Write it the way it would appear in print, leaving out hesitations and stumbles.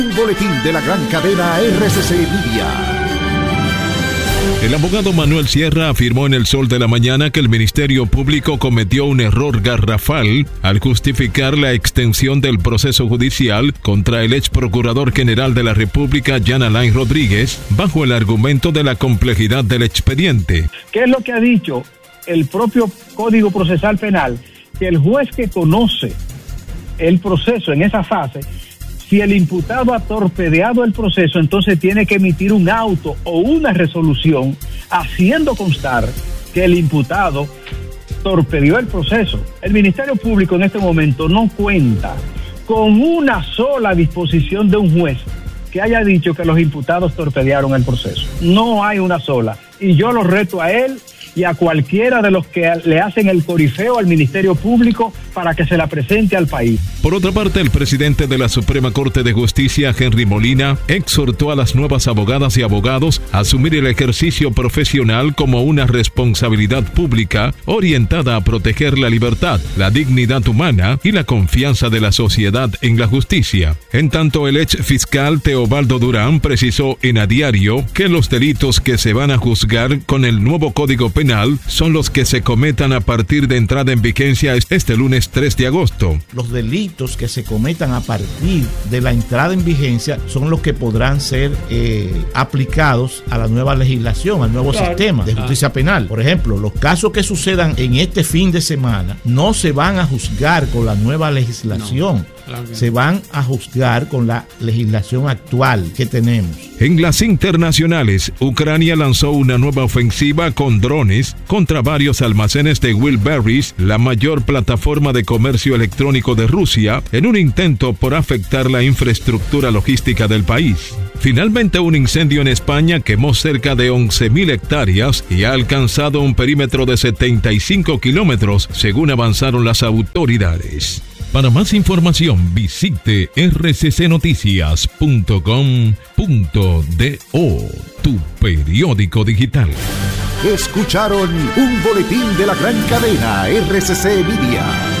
Un boletín de la gran cadena RCC Media. El abogado Manuel Sierra afirmó en El Sol de la Mañana que el Ministerio Público cometió un error garrafal al justificar la extensión del proceso judicial contra el ex procurador general de la República, Jan Alain Rodríguez, bajo el argumento de la complejidad del expediente. ¿Qué es lo que ha dicho el propio Código Procesal Penal? Que el juez que conoce el proceso en esa fase, si el imputado ha torpedeado el proceso, entonces tiene que emitir un auto o una resolución haciendo constar que el imputado torpedeó el proceso. El Ministerio Público en este momento no cuenta con una sola disposición de un juez que haya dicho que los imputados torpedearon el proceso. No hay una sola. Y yo lo reto a él y a cualquiera de los que le hacen el corifeo al Ministerio Público para que se la presente al país. Por otra parte, el presidente de la Suprema Corte de Justicia, Henry Molina, exhortó a las nuevas abogadas y abogados a asumir el ejercicio profesional como una responsabilidad pública orientada a proteger la libertad, la dignidad humana y la confianza de la sociedad en la justicia. En tanto, el ex fiscal Teobaldo Durán precisó en A Diario que los delitos que se van a juzgar con el nuevo Código Penal son los que se cometan a partir de entrada en vigencia este lunes 3 de agosto. Los delitos que se cometan a partir de la entrada en vigencia son los que podrán ser aplicados a la nueva legislación, al nuevo sistema de justicia penal. Por ejemplo, los casos que sucedan en este fin de semana no se van a juzgar con la nueva legislación. Se van a juzgar con la legislación actual que tenemos. En las internacionales, Ucrania lanzó una nueva ofensiva con drones contra varios almacenes de Wildberries, la mayor plataforma de comercio electrónico de Rusia, en un intento por afectar la infraestructura logística del país. Finalmente, un incendio en España quemó cerca de 11.000 hectáreas y ha alcanzado un perímetro de 75 kilómetros, según avanzaron las autoridades. Para más información, visite rccnoticias.com.do, tu periódico digital. Escucharon un boletín de la gran cadena RCC Media.